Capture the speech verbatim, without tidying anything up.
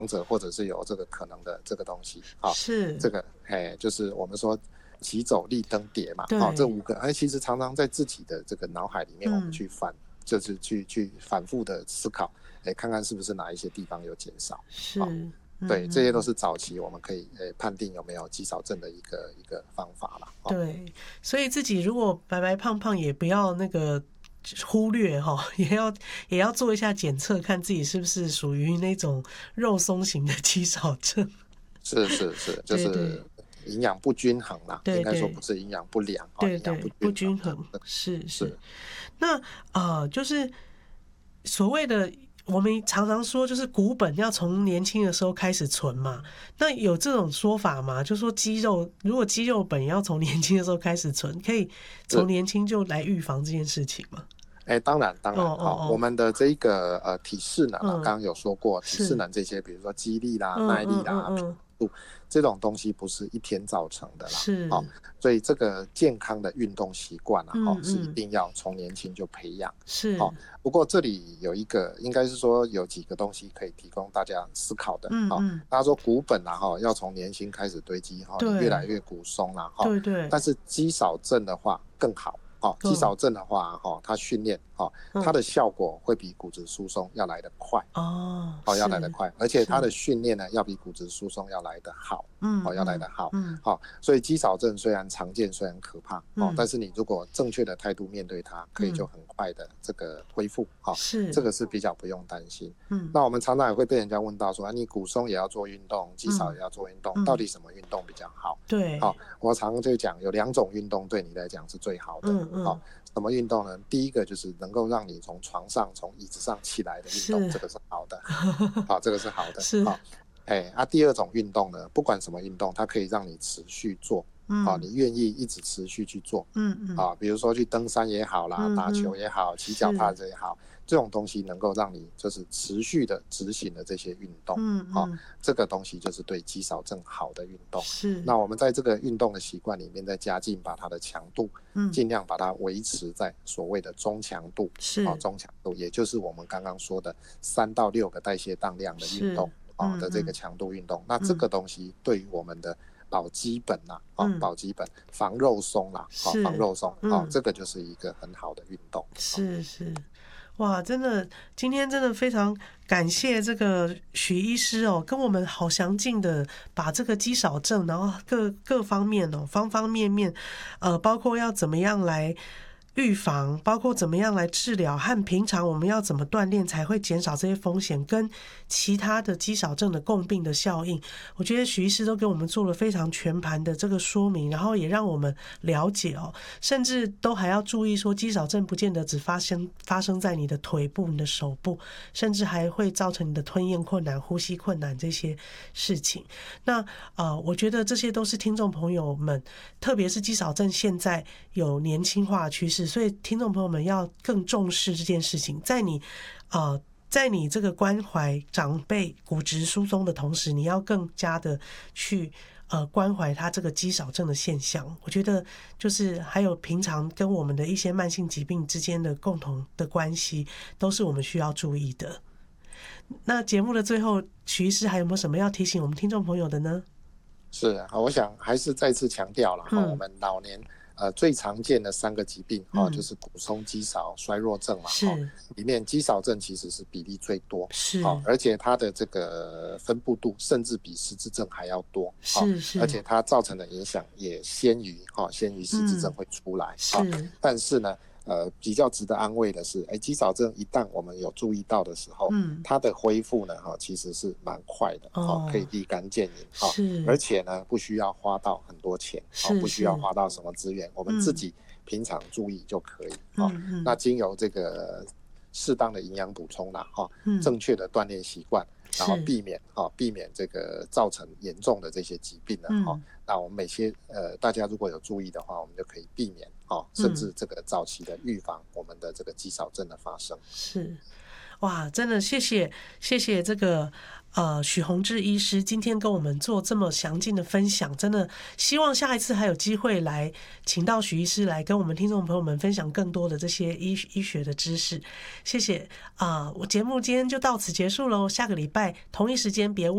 者或者是有这个可能的这个东西。好， 是这个哎，就是我们说起走立登跌嘛。 对好，这五个哎，其实常常在自己的这个脑海里面，我们嗯去反，就是去去反复的思考，哎，看看是不是哪一些地方有减少。好， 是， 对，这些都嗯是早期我们可以呃判定有没有肌少症的一个一个方法啦。哦， 对，所以自己如果白白胖胖，也不要那个忽略哈，也要也要做一下检测，看自己是不是属于那种肉松型的肌少症。 是是是，就对对是营养不均衡啦，应该说对对不是营养不良啊， 对营养不对，不均衡。 均衡，是是。 是那呃，就是所谓的我们常常说，就是股本要从年轻的时候开始存嘛。那有这种说法吗？就说肌肉，如果肌肉本要从年轻的时候开始存，可以从是， 年轻就来预防这件事情吗？ 哎，当然当然。 哦哦好，我哦， 们的这个呃体适能啊， 嗯， 刚刚有说过，体适是， 能这些，比如说肌力啦、 嗯嗯嗯耐力啦、 嗯， 度这种东西不是一天造成的啦。好， 是， 所以这个健康的运动习惯啊， 嗯哈，是一嗯， 定要从年轻就培养。好， 是， 不过这里有一个，应该是说有几个东西可以提供大家思考的。好， 嗯嗯， 大家说股本啊，哈，要从年轻开始堆积，哈，你越来对越骨松啦，哈。 对对， 但是肌少症的话更好。哦，肌嗯少症的话，哦，它训练，哦，它嗯， 的效果会比骨质疏松要来得快。 哦， 哦，要来得是快，而且它的是， 训练呢，要比骨质疏松要来得好。哦，要来嗯嗯得好。 嗯好，所以肌少症虽然常见，虽然可怕，哦， 嗯但是你如果正确的态度面对它，可以就嗯， 很快的这个恢复。好， 是， 这个是比较不用担心。 嗯那我们常常也会被人家问到说，啊，你骨松也要做运动，肌少嗯也要做运动，到嗯， 底什么运动比较好？ 对， 好，我常常就讲有两种运动对你来讲是最好的。好， 嗯嗯， 什么运动呢？第一个就是能够让你从床上、从椅子上起来的运动， 是， 这个是好的。好，这个是好的。 是， 好，哎，啊，第二种运动呢，不管什么运动，它可以让你持续做。好， 嗯你愿意一直持续去做。 嗯嗯啊，比如说去登山也好啦，打嗯哼， 球也好，骑脚踏是， 车也好，这种东西能够让你就是持续的执行的这些运动。好， 嗯嗯， 这个东西就是对肌少症好的运动。 是， 那我们在这个运动的习惯里面再加进，把它的强度嗯尽量把它维持在所谓的中强度。 是啊，中强度也就是我们刚刚说的三到六个代谢当量的运动啊的这个强度运动。那这个东西对于我们的保基本啦，啊， 嗯保基本防肉松啦，啊， 是防肉松， 嗯啊，这个就是一个很好的运动。 是是，哇，真的，今天真的非常感谢这个许医师哦，跟我们好详尽的把这个肌少症，然后各各方面哦，方方面面，呃，包括要怎么样来预防，包括怎么样来治疗，和平常我们要怎么锻炼才会减少这些风险，跟其他的肌少症的共病的效应，我觉得许医师都给我们做了非常全盘的这个说明，然后也让我们了解哦，甚至都还要注意说，肌少症不见得只发生发生在你的腿部、你的手部，甚至还会造成你的吞咽困难、呼吸困难这些事情。那呃，我觉得这些都是听众朋友们，特别是肌少症现在有年轻化的趋势，所以听众朋友们要更重视这件事情，在你呃。在你这个关怀长辈骨质疏松的同时，你要更加的去呃关怀他这个肌少症的现象。我觉得就是还有平常跟我们的一些慢性疾病之间的共同的关系，都是我们需要注意的。那节目的最后，许医师还有没有什么要提醒我们听众朋友的呢？ 是啊，我想还是再次强调了哈， 嗯我们老年呃最常见的三个疾病哈、 嗯就是骨松、肌少、衰弱症嘛。 是哈，里面肌少症其实是比例最多。 是好，而且它的这个分布度甚至比失智症还要多。好， 是是， 而且它造成的影响也先于哈先于失智症会出来。好， 是但是呢。呃，比较值得安慰的是，哎，肌少症一旦我们有注意到的时候， 嗯它的恢复呢，哈，其实是蛮快的，哈、 哦可以立竿见影，哈， 是而且呢，不需要花到很多钱， 是不需要是花到什么资源，我们自己平常注意就可以。 嗯嗯那经由这个适当的营养补充啦，哈、 嗯正确的锻炼习惯，然后是避免哈、避免这个造成严重的这些疾病呢，哈、 嗯那我们每些呃大家如果有注意的话，我们就可以避免哦，甚至这个早期的预防我们的这个肌少症的发生。 是，哇，真的谢谢谢谢这个呃许宏志医师今天跟我们做这么详尽的分享，真的希望下一次还有机会来请到许医师来跟我们听众朋友们分享更多的这些医医学的知识。谢谢啊、呃我节目今天就到此结束喽，下个礼拜同一时间别